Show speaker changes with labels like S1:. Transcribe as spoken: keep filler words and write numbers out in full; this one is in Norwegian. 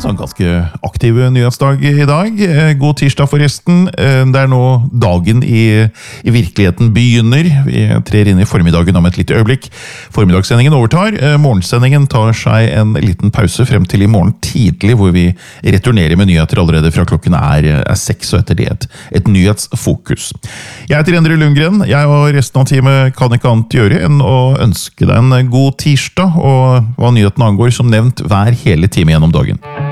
S1: Altså en ganske aktiv nyhetsdag i dag. God tirsdag forresten. Det er nå dagen i, i virkeligheten begynner. Vi trer inn i formiddagen om et lite øyeblikk. Formiddagssendingen overtar. Morgensendingen tar seg en liten pause frem til i morgen tidlig, hvor vi returnerer med nyheter allerede fra klokken er, er seks, og etter det et, et nyhetsfokus. Jeg heter Endre Lundgren. Jeg og resten av teamet kan ikke annet gjøre enn å ønske deg en god tirsdag, og hva nyheten angår som nevnt hver hele time gjennom dagen.